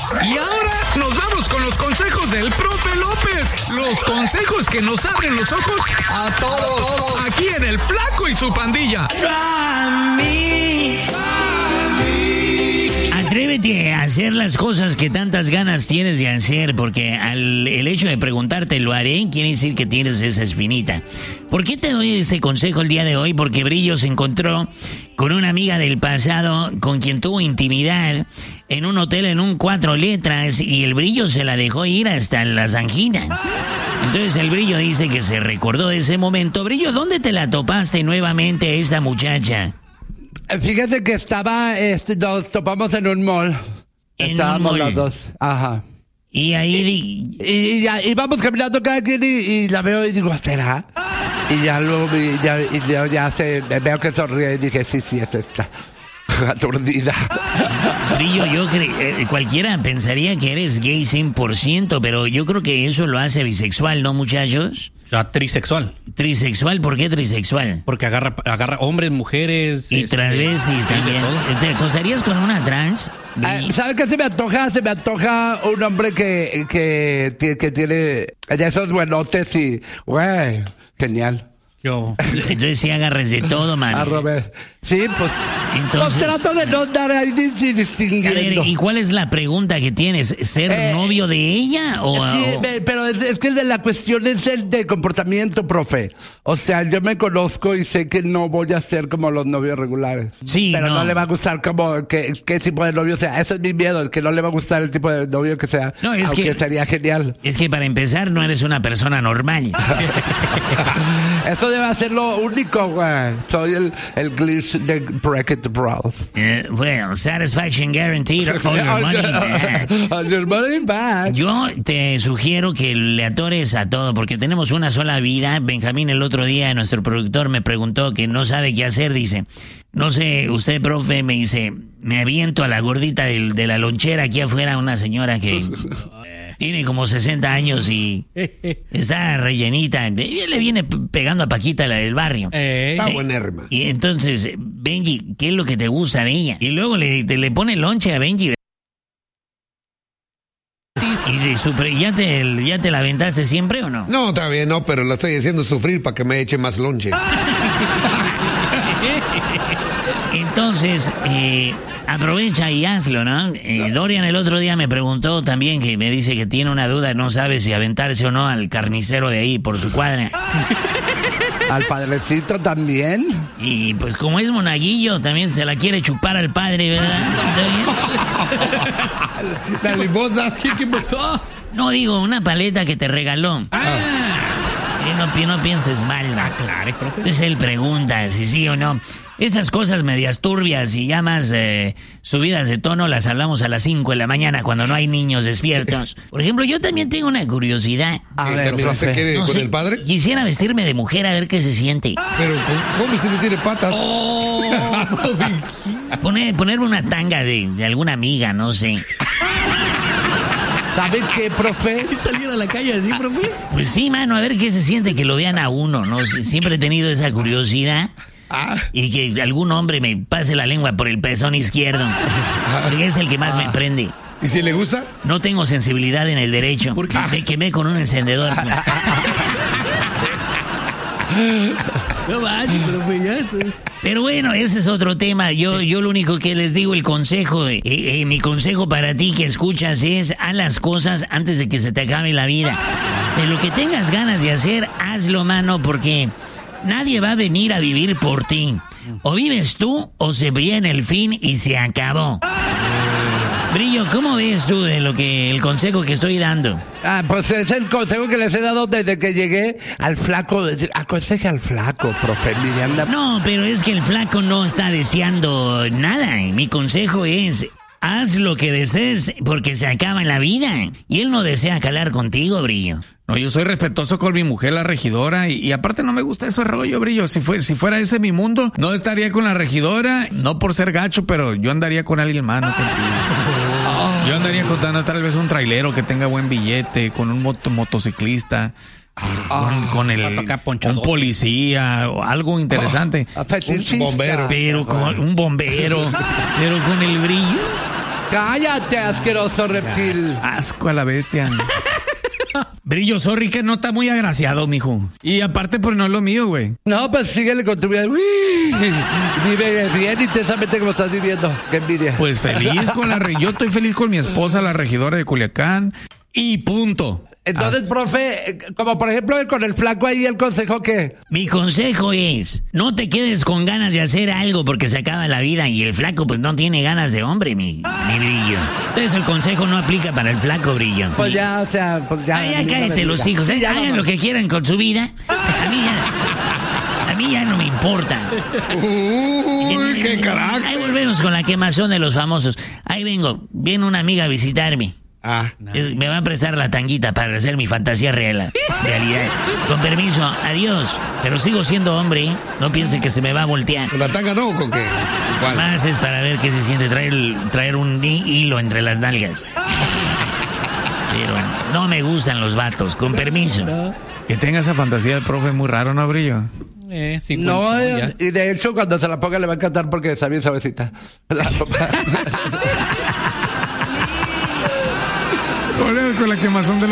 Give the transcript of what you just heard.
Y ahora nos vamos con los consejos del profe López. Los consejos que nos abren los ojos a todos. Aquí en El Flaco y su Pandilla. Atrévete a hacer las cosas que tantas ganas tienes de hacer, porque el hecho de preguntarte lo haré quiere decir que tienes esa espinita. ¿Por qué te doy este consejo el día de hoy? Porque Brillo se encontró con una amiga del pasado con quien tuvo intimidad en un hotel en un 4 letras y el Brillo se la dejó ir hasta las anginas. Entonces el Brillo dice que se recordó de ese momento. Brillo, ¿dónde te la topaste nuevamente a esta muchacha? Fíjate que nos topamos en un mall. Estábamos los dos. Ajá. Y ahí... Y íbamos caminando cada quien y la veo y digo, ¿será? Y ya luego veo que sonríe y dije, sí, es esta. Aturdida. Brillo, cualquiera pensaría que eres gay 100%, pero yo creo que eso lo hace bisexual, ¿no, muchachos? Trisexual. ¿Trisexual? ¿Por qué trisexual? Porque agarra hombres, mujeres... Y transvestis también. ¿Te acosarías con una trans? ¿Sabes qué se me antoja? Se me antoja un hombre que tiene esos buenotes y... Güey, genial. Entonces sí agarres de todo, man. Sí, pues... Entonces, trato de no andar ahí distinguiendo. A ver, ¿y cuál es la pregunta que tienes? ¿Ser novio de ella o...? Sí, pero es que la cuestión es el de comportamiento, profe. O sea, yo me conozco y sé que no voy a ser como los novios regulares. Sí, pero no le va a gustar como qué tipo de novio sea. Eso es mi miedo, el que no le va a gustar el tipo de novio que sea. No, es aunque que sería genial. Es que para empezar no eres una persona normal. Eso debe ser lo único, güey. Soy el glitch de Break-It Ralph. Well, satisfaction guaranteed or your money back. Your money back. Yo te sugiero que le atores a todo, porque tenemos una sola vida. Benjamín el otro día, nuestro productor, me preguntó que no sabe qué hacer. Dice, no sé, usted, profe, me dice, me aviento a la gordita de la lonchera aquí afuera, una señora que... tiene como 60 años y está rellenita. Le viene pegando a Paquita, la del barrio. Está buenérrima. Y entonces, Benji, ¿qué es lo que te gusta de ella? Y luego le pone lonche a Benji. ¿Y ya te la aventaste siempre o no? No, todavía no, pero la estoy haciendo sufrir para que me eche más lonche. Entonces, aprovecha y hazlo, ¿no? Dorian el otro día me preguntó también, que me dice que tiene una duda, no sabe si aventarse o no al carnicero de ahí por su cuadra. ¿Al padrecito también? Y pues como es monaguillo, también se la quiere chupar al padre, ¿verdad? La limosna. ¿Qué pasó? No, digo, una paleta que te regaló. No pienses mal. Claro, profe. Entonces él pregunta si sí o no. Esas cosas medias turbias y ya más subidas de tono las hablamos a las 5 de la mañana cuando no hay niños despiertos. Por ejemplo, yo también tengo una curiosidad. A ver, ¿También profe. te quiere con el padre? Quisiera vestirme de mujer a ver qué se siente. Pero, ¿cómo si no tiene patas? Ponerme una tanga de alguna amiga, no sé. ¿Saben qué, profe? ¿Salir a la calle así, profe? Pues sí, mano, a ver qué se siente que lo vean a uno, ¿no? Siempre he tenido esa curiosidad. Y que algún hombre me pase la lengua por el pezón izquierdo. Porque es el que más me prende. ¿Y si le gusta? No tengo sensibilidad en el derecho. ¿Por qué? Me quemé con un encendedor. No manches, profe, ya entonces... Pero bueno, ese es otro tema. Yo lo único que les digo, el consejo, mi consejo para ti que escuchas es, haz las cosas antes de que se te acabe la vida. De lo que tengas ganas de hacer, hazlo, mano, porque nadie va a venir a vivir por ti. O vives tú, o se viene el fin y se acabó. Brillo, ¿cómo ves tú de el consejo que estoy dando? Pues es el consejo que les he dado desde que llegué al flaco. Aconseje al flaco, profe Miranda. No, pero es que el flaco no está deseando nada. Mi consejo es, haz lo que desees porque se acaba la vida. Y él no desea calar contigo, Brillo. No, yo soy respetuoso con mi mujer, la regidora, y aparte no me gusta ese rollo, Brillo. Si fuera ese mi mundo, no estaría con la regidora, no por ser gacho, pero yo andaría con alguien más, no contigo. Yo andaría con tal vez un trailero que tenga buen billete, con un motociclista, con un policía, o algo interesante. Un bombero. Pero con un bombero, pero con el Brillo. Cállate, asqueroso reptil. Asco a la bestia. Brillo, sorry que no está muy agraciado, mijo. Y aparte, pues no es lo mío, güey. No, pues síguele con tu vida. Uy, vive bien intensamente como estás viviendo. Qué envidia. Pues feliz con yo estoy feliz con mi esposa, la regidora de Culiacán. Y punto. Entonces, profe, como por ejemplo con el flaco ahí, el consejo que... Mi consejo es, no te quedes con ganas de hacer algo porque se acaba la vida y el flaco pues no tiene ganas de hombre, mi Brillo. Entonces el consejo no aplica para el flaco, Brillo. Pues ya, o sea, pues ya... Ya cállate los hijos, Sí, ya hagan vamos. lo que quieran con su vida. A mí ya no me importa. Uy, qué Ahí carácter. volvemos con la quemazón de los famosos. Ahí vengo, viene una amiga a visitarme. Me va a prestar la tanguita para hacer mi fantasía realidad. Con permiso, adiós. Pero sigo siendo hombre, ¿eh? No piense que se me va a voltear. ¿Con la tanga no o con qué? ¿Cuál? Más es para ver qué se siente traer un hilo entre las nalgas. Pero no me gustan los vatos, con permiso. Que tenga esa fantasía del profe es muy raro, ¿no, Brillo? 50 No, ya. y de hecho cuando se la ponga le va a encantar porque está bien suavecita. La ropa. Con la quemazón de los